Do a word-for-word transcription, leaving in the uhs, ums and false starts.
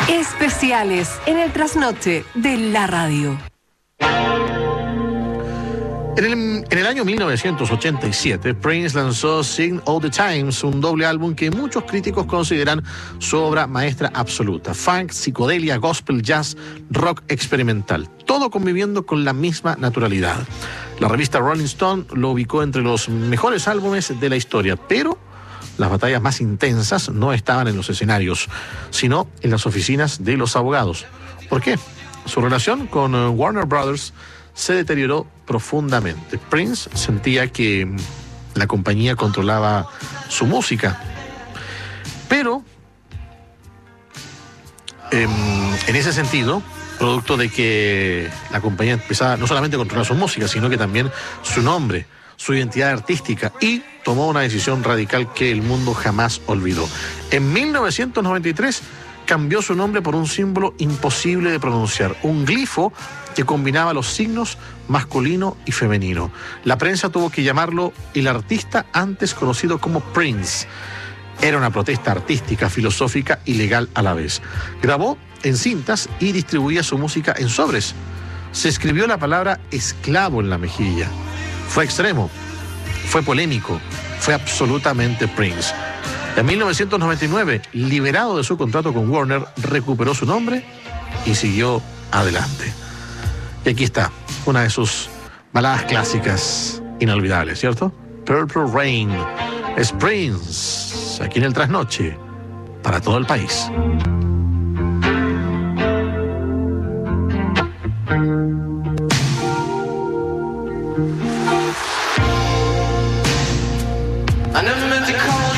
Especiales en el trasnoche de la radio. En el, en el año mil novecientos ochenta y siete, Prince lanzó Sign of the Times, un doble álbum que muchos críticos consideran su obra maestra absoluta. Funk, psicodelia, gospel, jazz, rock experimental, todo conviviendo con la misma naturalidad. La revista Rolling Stone lo ubicó entre los mejores álbumes de la historia, pero las batallas más intensas no estaban en los escenarios, sino en las oficinas de los abogados. ¿Por qué? Su relación con Warner Brothers se deterioró profundamente. Prince sentía que la compañía controlaba su música, pero eh, en ese sentido, producto de que la compañía empezaba no solamente a controlar su música, sino que también su nombre, su identidad artística, y tomó una decisión radical que el mundo jamás olvidó. En mil novecientos noventa y tres cambió su nombre por un símbolo imposible de pronunciar, un glifo que combinaba los signos masculino y femenino. La prensa tuvo que llamarlo el artista antes conocido como Prince. Era una protesta artística, filosófica y legal a la vez. Grabó en cintas y distribuía su música en sobres. Se escribió la palabra esclavo en la mejilla. Fue extremo, fue polémico, fue absolutamente Prince. En mil novecientos noventa y nueve, liberado de su contrato con Warner, recuperó su nombre y siguió adelante. Y aquí está, una de sus baladas clásicas inolvidables, ¿cierto? Purple Rain. Es Prince, aquí en el Trasnoche, para todo el país.